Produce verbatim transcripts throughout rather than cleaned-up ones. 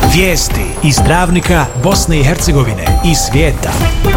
Vijesti iz Travnika, Bosne i Hercegovine i svijeta.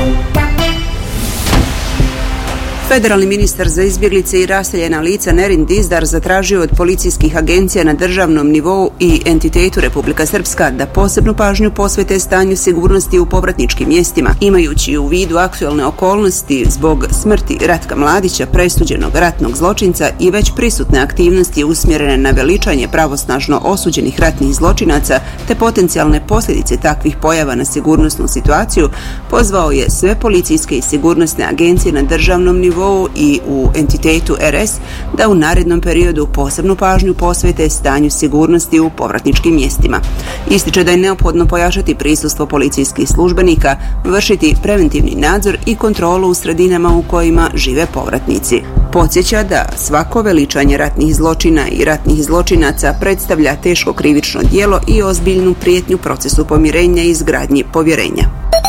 Federalni ministar za izbjeglice i raseljena lica Nerin Dizdar zatražio od policijskih agencija na državnom nivou i entitetu Republika Srpska da posebnu pažnju posvete stanju sigurnosti u povratničkim mjestima, imajući u vidu aktualne okolnosti zbog smrti Ratka Mladića, presuđenog ratnog zločinca, i već prisutne aktivnosti usmjerene na veličanje pravosnažno osuđenih ratnih zločinaca te potencijalne posljedice takvih pojava na sigurnosnu situaciju. Pozvao je sve policijske i sigurnosne agencije na državnom nivou i u entitetu R S da u narednom periodu posebnu pažnju posvete stanju sigurnosti u povratničkim mjestima. Ističe da je neophodno pojačati prisustvo policijskih službenika, vršiti preventivni nadzor i kontrolu u sredinama u kojima žive povratnici. Podsjeća da svako veličanje ratnih zločina i ratnih zločinaca predstavlja teško krivično djelo i ozbiljnu prijetnju procesu pomirenja i izgradnji povjerenja.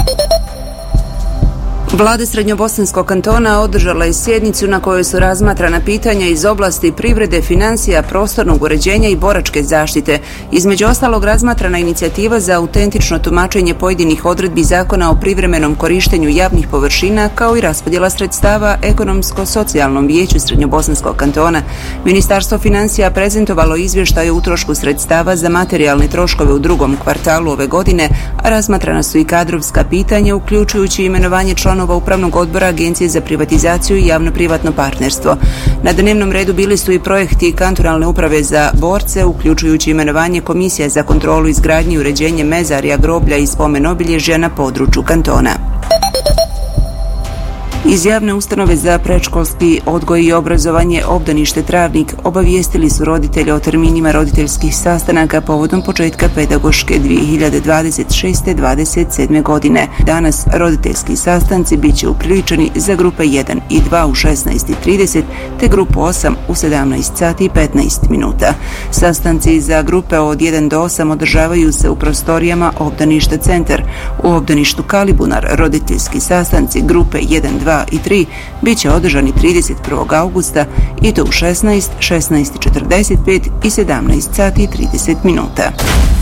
Vlada Srednjobosanskog kantona održala je sjednicu na kojoj su razmatrana pitanja iz oblasti privrede, financija, prostornog uređenja i boračke zaštite. Između ostalog razmatrana inicijativa za autentično tumačenje pojedinih odredbi Zakona o privremenom korištenju javnih površina, kao i raspodjela sredstava Ekonomsko-socijalnom vijeću Srednjobosanskog kantona. Ministarstvo financija prezentovalo izvještaj o utrošku sredstava za materijalne troškove u drugom kvartalu ove godine, a razmatrana su i kadrovska pitanja, uključujući imenovanje članova Upravnog odbora Agencije za privatizaciju i javno-privatno partnerstvo. Na dnevnom redu bili su i projekti kantonalne uprave za borce, uključujući imenovanje Komisije za kontrolu izgradnje i uređenje mezarija, groblja i spomen obilježja na području kantona. Iz javne ustanove za predškolski odgoj i obrazovanje Obdanište Travnik obavijestili su roditelje o terminima roditeljskih sastanaka povodom početka pedagoške dvije hiljade dvadeset šeste dvadeset sedme godine. Danas roditeljski sastanci bit će upriličeni za grupe jedan i dva u šesnaest i trideset te grupu osam u sedamnaest sati i petnaest minuta. Sastanci za grupe od jedan do osam održavaju se u prostorijama Obdaništa Centar. U Obdaništu Kalibunar roditeljski sastanci grupe jedan, dva i tri bit će održani trideset prvog augusta i to u šesnaest, šesnaest i četrdeset pet i sedamnaest sati i trideset minuta.